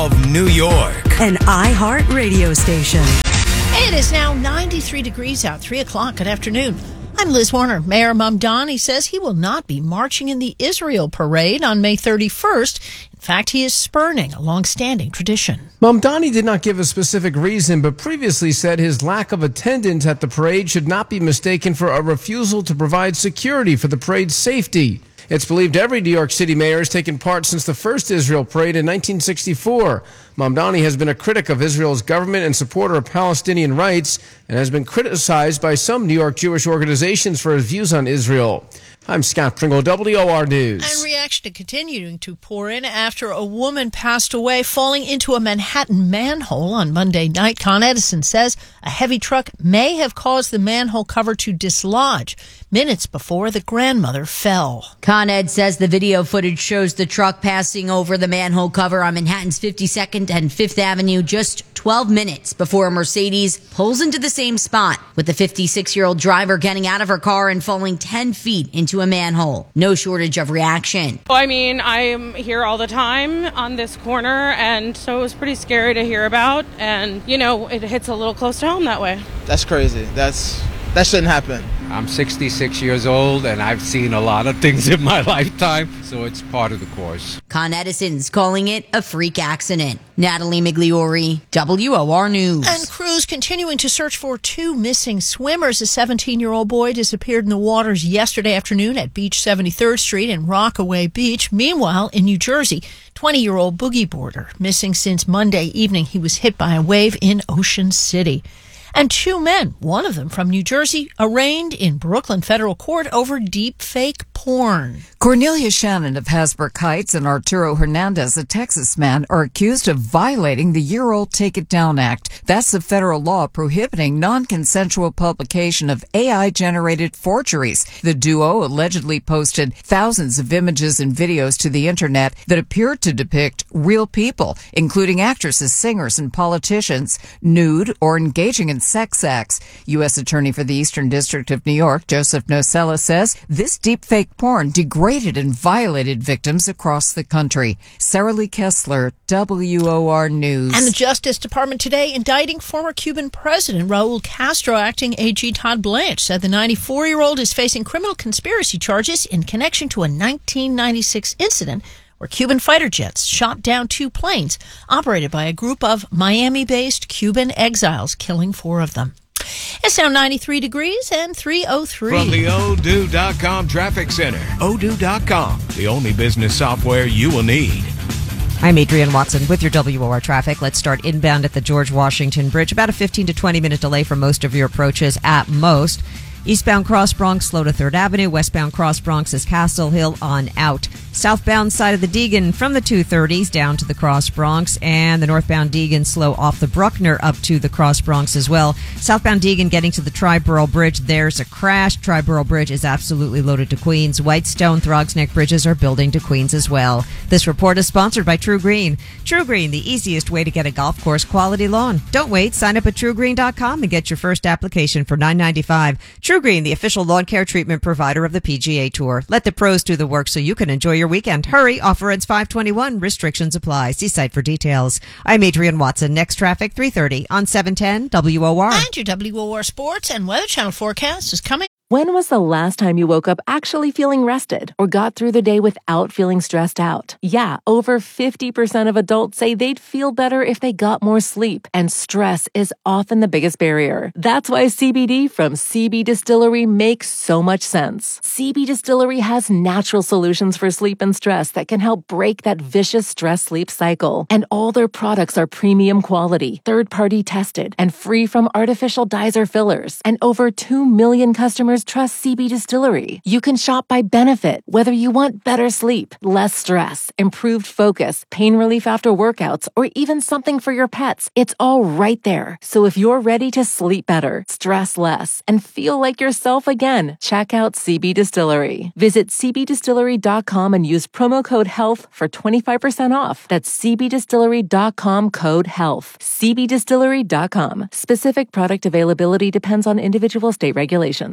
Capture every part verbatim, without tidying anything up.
of New York. An iHeart radio station. It is now ninety-three degrees out, three o'clock. Good afternoon. I'm Liz Warner. Mayor Mamdani says he will not be marching in the Israel parade on May thirty-first. In fact, he is spurning a long-standing tradition. Mamdani did not give a specific reason, but previously said his lack of attendance at the parade should not be mistaken for a refusal to provide security for the parade's safety. It's believed every New York City mayor has taken part since the first Israel parade in nineteen sixty-four. Mamdani has been a critic of Israel's government and supporter of Palestinian rights and has been criticized by some New York Jewish organizations for his views on Israel. I'm Scott Pringle, W O R News. And reaction to continuing to pour in after a woman passed away falling into a Manhattan manhole on Monday night. Con Edison says a heavy truck may have caused the manhole cover to dislodge minutes before the grandmother fell. Con Ed says the video footage shows the truck passing over the manhole cover on Manhattan's fifty-second and Fifth Avenue just twelve minutes before a Mercedes pulls into the same spot, with the fifty-six-year-old driver getting out of her car and falling ten feet into a manhole. No shortage of reaction. I mean, I'm here all the time on this corner, and so it was pretty scary to hear about, and, you know, it hits a little close to home that way. That's crazy. That's That shouldn't happen. I'm sixty-six years old, and I've seen a lot of things in my lifetime, so it's part of the course. Con Edison's calling it a freak accident. Natalie Migliori, W O R News. And crews continuing to search for two missing swimmers. A seventeen-year-old boy disappeared in the waters yesterday afternoon at Beach seventy-third Street in Rockaway Beach. Meanwhile, in New Jersey, twenty-year-old boogie boarder missing since Monday evening. He was hit by a wave in Ocean City. And two men, one of them from New Jersey, arraigned in Brooklyn federal court over deep fake porn. Cornelia Shannon of Hasbrook Heights and Arturo Hernandez, a Texas man, are accused of violating the year-old Take It Down Act. That's the federal law prohibiting non-consensual publication of A I-generated forgeries. The duo allegedly posted thousands of images and videos to the internet that appeared to depict real people, including actresses, singers, and politicians, nude or engaging in sex acts. U S Attorney for the Eastern District of New York, Joseph Nocella, says this deepfake porn degraded and violated victims across the country. Sarah Lee Kessler, W O R News. And the Justice Department today indicting former Cuban President Raul Castro. Acting A G Todd Blanche said the ninety-four-year-old is facing criminal conspiracy charges in connection to a nineteen ninety-six incident where Cuban fighter jets shot down two planes operated by a group of Miami-based Cuban exiles, killing four of them. It's now ninety-three degrees and three oh three. From the Odoo dot com Traffic Center. Odoo dot com, the only business software you will need. I'm Adrienne Watson with your W O R traffic. Let's start inbound at the George Washington Bridge. About a fifteen to twenty minute delay for most of your approaches at most. Eastbound Cross Bronx, slow to third Avenue. Westbound Cross Bronx is Castle Hill on out. Southbound side of the Deegan from the two thirties down to the Cross Bronx. And the northbound Deegan slow off the Bruckner up to the Cross Bronx as well. Southbound Deegan getting to the Triborough Bridge. There's a crash. Triborough Bridge is absolutely loaded to Queens. Whitestone, Throgs Neck bridges are building to Queens as well. This report is sponsored by True Green. True Green, the easiest way to get a golf course quality lawn. Don't wait. Sign up at true green dot com and get your first application for nine ninety-five. True Green, the official lawn care treatment provider of the P G A Tour. Let the pros do the work so you can enjoy your weekend. Hurry, offer ends five twenty-one. Restrictions apply. See site for details. I'm Adrienne Watson. Next traffic, three thirty on seven ten W O R. And your W O R Sports and Weather Channel forecast is coming. When was the last time you woke up actually feeling rested or got through the day without feeling stressed out? Yeah, over fifty percent of adults say they'd feel better if they got more sleep, and stress is often the biggest barrier. That's why C B D from C B Distillery makes so much sense. C B Distillery has natural solutions for sleep and stress that can help break that vicious stress-sleep cycle. And all their products are premium quality, third-party tested, and free from artificial dyes or fillers. And over two million customers trust C B Distillery. You can shop by benefit, whether you want better sleep, less stress, improved focus, pain relief after workouts, or even something for your pets. It's all right there. So if you're ready to sleep better, stress less, and feel like yourself again, check out C B Distillery. Visit c b distillery dot com and use promo code HEALTH for twenty-five percent off. That's c b distillery dot com code HEALTH. c b distillery dot com. Specific product availability depends on individual state regulations.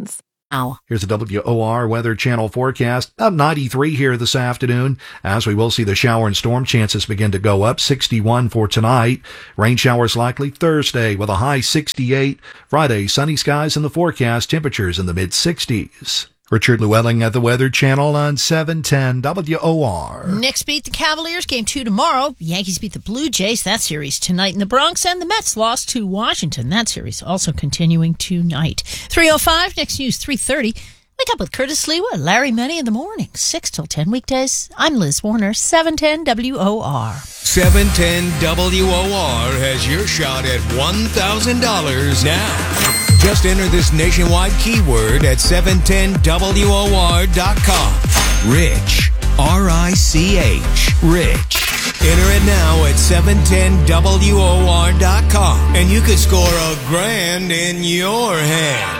Ow. Here's the W O R Weather Channel forecast. About ninety-three here this afternoon, as we will see the shower and storm chances begin to go up. sixty-one for tonight. Rain showers likely Thursday with a high sixty-eight. Friday, sunny skies in the forecast. Temperatures in the mid-sixties. Richard Llewellyn at the Weather Channel on seven ten W O R. Knicks beat the Cavaliers, game two tomorrow. Yankees beat the Blue Jays, that series tonight in the Bronx. And the Mets lost to Washington, that series also continuing tonight. three oh five, Knicks News three thirty. Wake up with Curtis Lewa, Larry Menny in the morning, six till ten weekdays. I'm Liz Warner, seven ten W O R. seven ten W O R has your shot at one thousand dollars now. Just enter this nationwide keyword at seven ten W O R dot com. Rich. R I C H. Rich. Enter it now at seven ten W O R dot com. And you could score a grand in your hand.